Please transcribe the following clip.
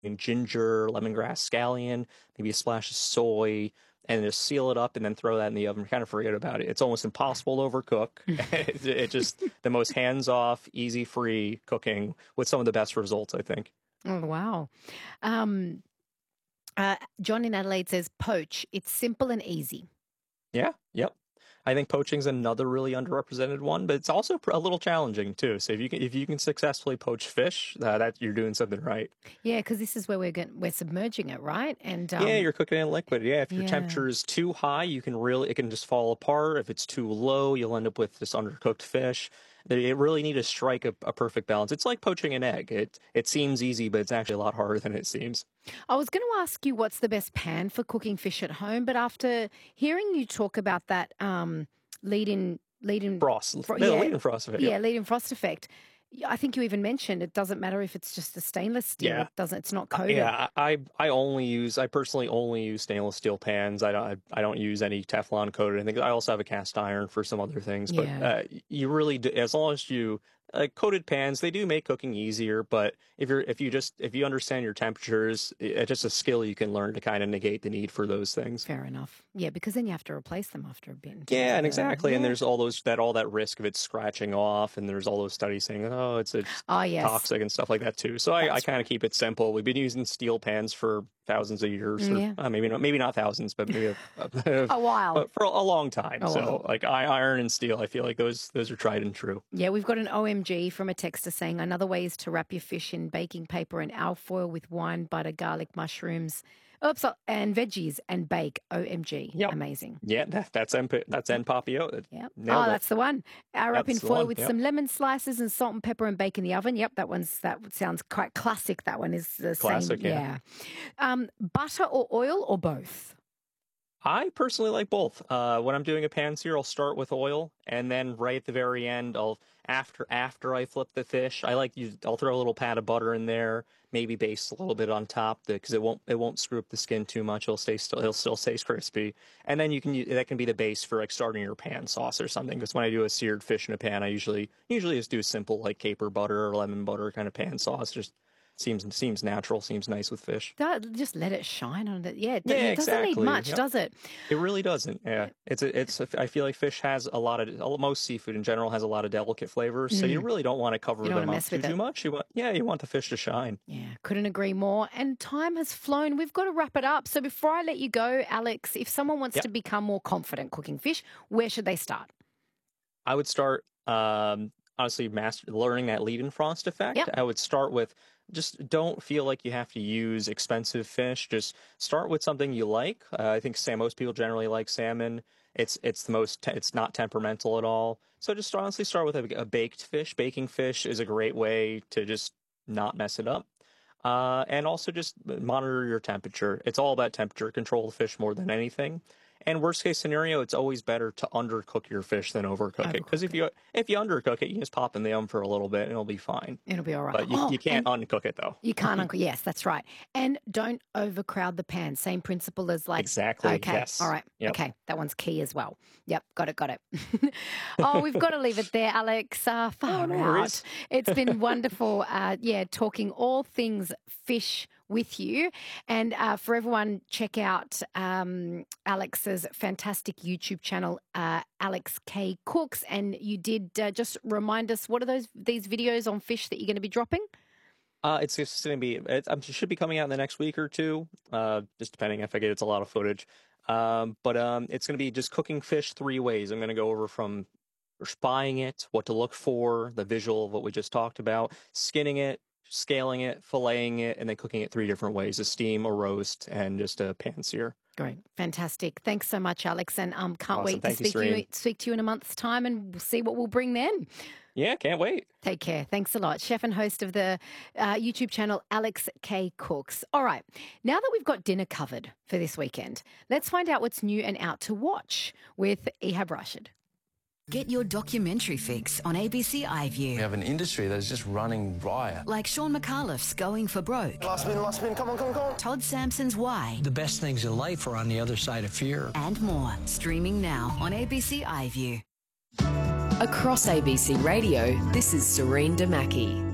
ginger, lemongrass, scallion, maybe a splash of soy, and just seal it up and then throw that in the oven. Kind of forget about it. It's almost impossible to overcook. It just the most hands-off, easy-free cooking with some of the best results, I think. Oh, wow. Um, John in Adelaide says poach. It's simple and easy. Yeah, yep. I think poaching's another really underrepresented one, but it's also a little challenging too. So if you can successfully poach fish, that you're doing something right. Yeah, because this is where we're submerging it, right? And Yeah, you're cooking in liquid. Yeah, if your yeah. temperature is too high, it can just fall apart. If it's too low, you'll end up with this undercooked fish. It really need to strike a perfect balance. It's like poaching an egg. It seems easy, but it's actually a lot harder than it seems. I was going to ask you what's the best pan for cooking fish at home, but after hearing you talk about that lead-in Frost. Lead-in frost effect. Yeah, lead-in frost effect. I think you even mentioned it doesn't matter if it's just a stainless steel. Yeah. It's not coated. Yeah, I personally only use stainless steel pans. I don't use any Teflon coated. I think I also have a cast iron for some other things. But you really do, as long as you coated pans, they do make cooking easier. But if you understand your temperatures, it's just a skill you can learn to kind of negate the need for those things. Fair enough. Yeah, because then you have to replace them after a bit. Yeah, and exactly. And there's all that risk of it scratching off, and there's all those studies saying, it's toxic and stuff like that too. So I kind of keep it simple. We've been using steel pans for thousands of years, or maybe not thousands, but maybe a while, but for a long time. Like iron and steel, I feel like those are tried and true. Yeah, we've got an OMG from a texter saying another way is to wrap your fish in baking paper and alfoil with wine, butter, garlic, mushrooms. And veggies and bake. OMG. Yep. Amazing. Yeah, that's Papio. Yeah. That's the one. Wrap in foil with some lemon slices and salt and pepper and bake in the oven. Yep, that sounds quite classic. That one is the classic, same. Yeah. Butter or oil or both? I personally like both. When I'm doing a pan sear, I'll start with oil, and then right at the very end, after I flip the fish, I'll throw a little pat of butter in there, maybe baste a little bit on top because it won't screw up the skin too much. It'll still stay crispy, and then that can be the base for like starting your pan sauce or something. Because when I do a seared fish in a pan, I usually just do a simple like caper butter or lemon butter kind of pan sauce. Just seems natural, seems nice with fish. Just let it shine on it. Yeah, it exactly. doesn't need much, does it? It really doesn't. Yeah, I feel like fish has most seafood in general has a lot of delicate flavors, so you really don't want to cover them up too much. You want the fish to shine. Yeah, couldn't agree more. And time has flown. We've got to wrap it up. So before I let you go, Alex, if someone wants to become more confident cooking fish, where should they start? I would start honestly learning that lead-in frost effect. Yep. I would start with just don't feel like you have to use expensive fish. Just start with something you like. I think most people generally like salmon. It's not temperamental at all. So just honestly start with a baked fish. Baking fish is a great way to just not mess it up. And also just monitor your temperature. It's all about temperature. Control the fish more than anything. And worst case scenario, it's always better to undercook your fish than overcook it. Because if you undercook it, you just pop in the oven for a little bit and it'll be fine. It'll be all right. But you can't uncook it though. You can't uncook. Yes, that's right. And don't overcrowd the pan. Same principle as exactly. Okay. Yes. All right. Yep. Okay. That one's key as well. Yep. Got it. We've got to leave it there, Alex. Far out. It's been wonderful. Talking all things fish with you. And for everyone, check out Alex's fantastic YouTube channel, Alex K Cooks. And you did just remind us, what are these videos on fish that you're going to be dropping? It's just going to be, it should be coming out in the next week or two, just depending if I get it's a lot of footage. But it's going to be just cooking fish 3 ways. I'm going to go over from spying it, what to look for, the visual of what we just talked about, skinning it, scaling it, filleting it, and then cooking it 3 different ways: a steam, a roast, and just a pan sear. Great. Fantastic. Thanks so much, Alex. And can't wait to speak to you in a month's time, and we'll see what we'll bring then. Yeah, can't wait. Take care. Thanks a lot. Chef and host of the YouTube channel, Alex K Cooks. All right. Now that we've got dinner covered for this weekend, let's find out what's new and out to watch with Ehab Rashid. Get your documentary fix on ABC iView. We have an industry that's just running riot. Like Sean McAuliffe's Going for Broke. Last spin, come on. Todd Sampson's Why. The best things in life are on the other side of fear. And more. Streaming now on ABC iView. Across ABC Radio, this is Serene Damaki.